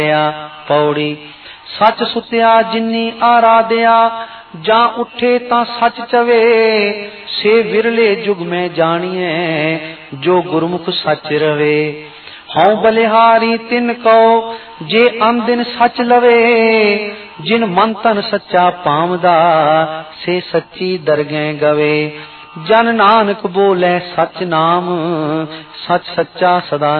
पौड़ी सच सुत्या जिन्नी आराध्या जा उठे ता सच चवे से विरले जुग में जानिए जो गुरमुख सच रवे हूं बलिहारी तिन कहो जे अंदिन सच लवे जिन मन तन सच्चा पावदा से सच्ची दरगह गवे जन नानक बोले सच नाम सच सच्चा सदा